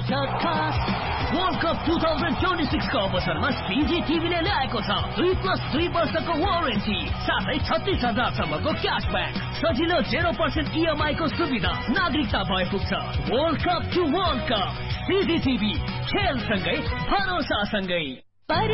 World cup 2026 को अवसरमा CG टिभीले ल्याएको छ 2+2 वर्षको वारेन्टी साथै 36,000 क्याशब्याक सजिलो 0% EMI को सुविधा नागरिकता भए पुग्छ। World cup to world cup CG TV खेलसँगै भरोसासँगै।